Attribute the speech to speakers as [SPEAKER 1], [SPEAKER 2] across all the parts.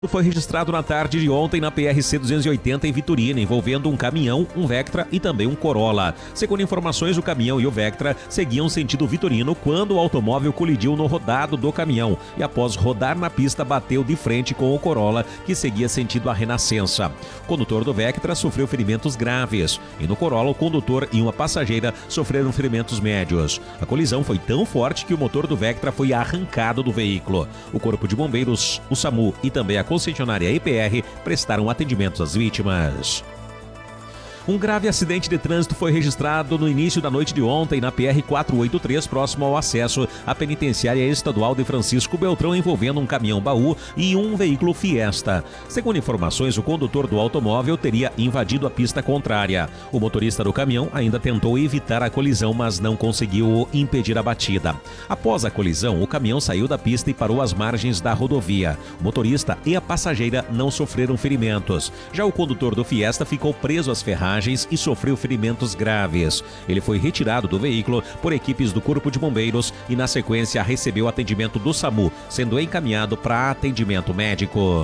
[SPEAKER 1] Foi registrado na tarde de ontem na PRC 280 em Vitorina, envolvendo um caminhão, um Vectra e também um Corolla. Segundo informações, o caminhão e o Vectra seguiam sentido Vitorino quando o automóvel colidiu no rodado do caminhão e, após rodar na pista, bateu de frente com o Corolla, que seguia sentido a Renascença. O condutor do Vectra sofreu ferimentos graves e no Corolla o condutor e uma passageira sofreram ferimentos médios. A colisão foi tão forte que o motor do Vectra foi arrancado do veículo. O Corpo de Bombeiros, o SAMU e também a concessionária EPR prestaram atendimento às vítimas. Um grave acidente de trânsito foi registrado no início da noite de ontem na PR 483, próximo ao acesso à penitenciária estadual de Francisco Beltrão, envolvendo um caminhão-baú e um veículo Fiesta. Segundo informações, o condutor do automóvel teria invadido a pista contrária. O motorista do caminhão ainda tentou evitar a colisão, mas não conseguiu impedir a batida. Após a colisão, o caminhão saiu da pista e parou às margens da rodovia. O motorista e a passageira não sofreram ferimentos. Já o condutor do Fiesta ficou preso às ferragens e sofreu ferimentos graves. Ele foi retirado do veículo por equipes do Corpo de Bombeiros e, na sequência, recebeu atendimento do SAMU, sendo encaminhado para atendimento médico.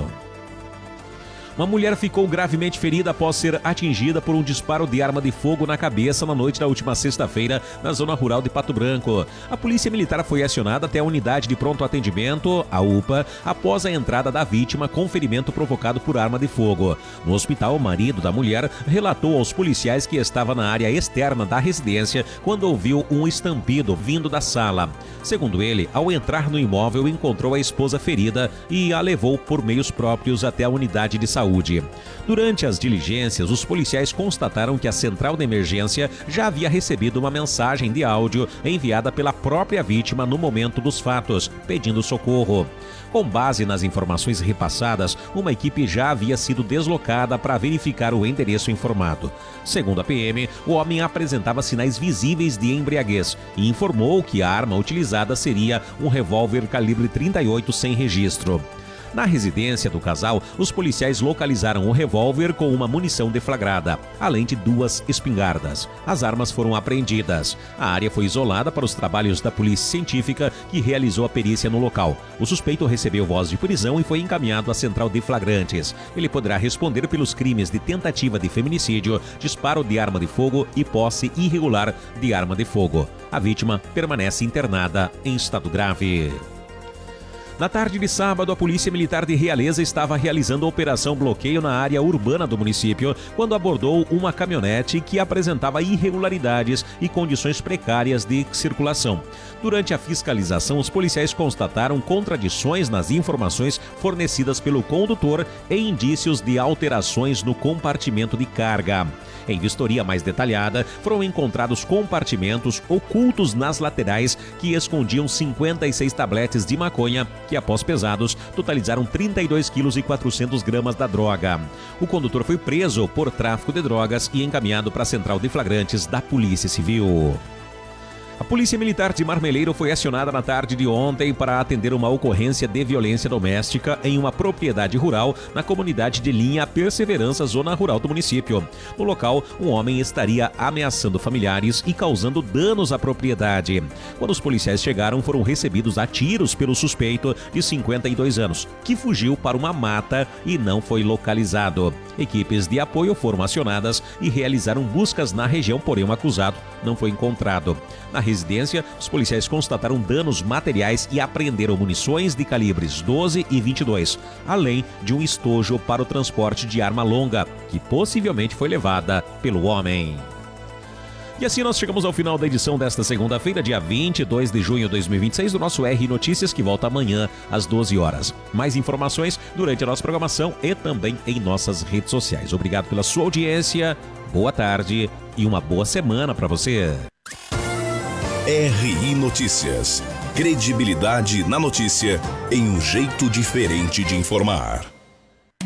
[SPEAKER 1] Uma mulher ficou gravemente ferida após ser atingida por um disparo de arma de fogo na cabeça na noite da última sexta-feira, na zona rural de Pato Branco. A polícia militar foi acionada até a unidade de pronto atendimento, a UPA, após a entrada da vítima com ferimento provocado por arma de fogo. No hospital, o marido da mulher relatou aos policiais que estava na área externa da residência quando ouviu um estampido vindo da sala. Segundo ele, ao entrar no imóvel, encontrou a esposa ferida e a levou por meios próprios até a unidade de saúde. Durante as diligências, os policiais constataram que a central de emergência já havia recebido uma mensagem de áudio enviada pela própria vítima no momento dos fatos, pedindo socorro. Com base nas informações repassadas, uma equipe já havia sido deslocada para verificar o endereço informado. Segundo a PM, o homem apresentava sinais visíveis de embriaguez e informou que a arma utilizada seria um revólver calibre 38 sem registro. Na residência do casal, os policiais localizaram o revólver com uma munição deflagrada, além de 2 espingardas. As armas foram apreendidas. A área foi isolada para os trabalhos da polícia científica, que realizou a perícia no local. O suspeito recebeu voz de prisão e foi encaminhado à central de flagrantes. Ele poderá responder pelos crimes de tentativa de feminicídio, disparo de arma de fogo e posse irregular de arma de fogo. A vítima permanece internada em estado grave. Na tarde de sábado, a Polícia Militar de Realeza estava realizando a operação bloqueio na área urbana do município, quando abordou uma caminhonete que apresentava irregularidades e condições precárias de circulação. Durante a fiscalização, os policiais constataram contradições nas informações fornecidas pelo condutor e indícios de alterações no compartimento de carga. Em vistoria mais detalhada, foram encontrados compartimentos ocultos nas laterais que escondiam 56 tabletes de maconha, que após pesados, totalizaram 32,4 kg da droga. O condutor foi preso por tráfico de drogas e encaminhado para a central de flagrantes da Polícia Civil. A Polícia Militar de Marmeleiro foi acionada na tarde de ontem para atender uma ocorrência de violência doméstica em uma propriedade rural na comunidade de Linha Perseverança, zona rural do município. No local, um homem estaria ameaçando familiares e causando danos à propriedade. Quando os policiais chegaram, foram recebidos a tiros pelo suspeito de 52 anos, que fugiu para uma mata e não foi localizado. Equipes de apoio foram acionadas e realizaram buscas na região, porém o acusado não foi encontrado. Na residência, os policiais constataram danos materiais e apreenderam munições de calibres 12 e 22, além de um estojo para o transporte de arma longa, que possivelmente foi levada pelo homem. E assim nós chegamos ao final da edição desta segunda-feira, dia 22 de junho de 2026, do nosso R Notícias, que volta amanhã às 12 horas. Mais informações durante a nossa programação e também em nossas redes sociais. Obrigado pela sua audiência, boa tarde e uma boa semana para você.
[SPEAKER 2] RI Notícias. Credibilidade na notícia em um jeito diferente de informar.